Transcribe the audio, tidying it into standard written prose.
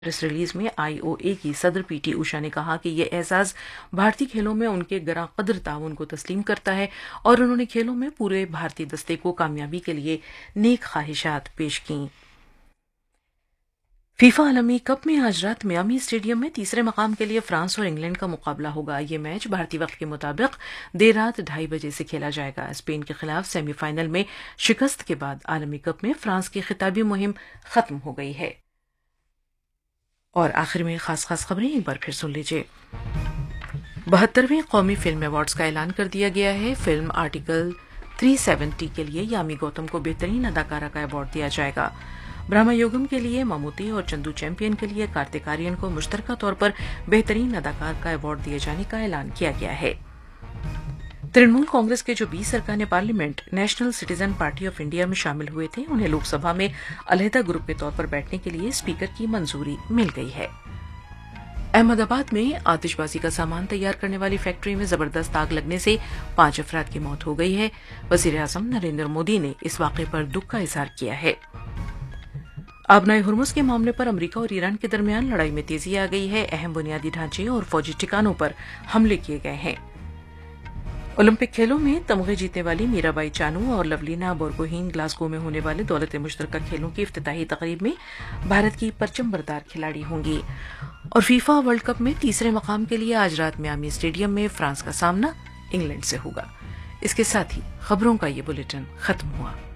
Press release में IOA की सदर पीटी उषा ने कहा कि ये एहसास भारतीय खेलों में उनके गरां कदर ताउन को तस्लीम करता है और उन्होंने खेलों में पूरे भारतीय दस्ते को कामयाबी के लिए नेक ख्वाहिशात पेश की। फीफा आलमी कप में आज रात मियामी स्टेडियम में तीसरे मकाम के लिए फ्रांस और इंग्लैंड का मुकाबला होगा। ये मैच भारतीय वक्त के मुताबिक देर रात 2:30 बजे से खेला जाएगा। स्पेन के खिलाफ सेमीफाइनल में शिकस्त के बाद आलमी कप में फ्रांस की खिताबी मुहिम खत्म हो गई है। और आखिर में खास खबरें एक बार फिर सुन लीजिए। 72वें कौमी फिल्म अवार्ड्स का ऐलान कर दिया गया है। फिल्म आर्टिकल 370 के लिए यामी गौतम को बेहतरीन अदाकारा का अवार्ड दिया जाएगा। ब्रह्मयुगम के लिए ममूटी और चंदू चैंपियन के लिए कार्तिक आर्यन को मुश्तरका तौर पर बेहतरीन अदाकार का अवार्ड दिए जाने का ऐलान किया गया है। तृणमूल कांग्रेस के जो 20 अरकान parliament national citizen party of India में शामिल हुए थे, उन्हें लोकसभा में अलहदा ग्रुप के तौर पर बैठने के लिए स्पीकर की मंजूरी मिल गई है। अहमदाबाद में आतिशबाजी का सामान तैयार करने वाली फैक्ट्री में जबरदस्त आग लगने से 5 अफराद की मौत हो गई है। वजीर आजम नरेंद्र मोदी ने इस वाक़े पर दुख का इजहार किया है। आबनाए हुर्मुज के मामले पर अमेरिका और ईरान के दरमियान लड़ाई में तेजी आ गई है। अहम बुनियादी ढांचे और फौजी ठिकानों पर हमले किए गए हैं। ओलंपिक खेलों में तमगे जीतने वाली मीराबाई चानू और लवलीना बोरगोहीन ग्लासगो में होने वाले दौलत मुश्तरका खेलों की इफ्तिताही तकरीब में भारत की परचम बरदार खिलाड़ी होंगी। और फीफा वर्ल्ड कप में तीसरे मकाम के लिए आज रात मियामी स्टेडियम में फ्रांस का सामना इंग्लैंड से होगा। इसके साथ ही खबरों का ये बुलेटिन खत्म हुआ।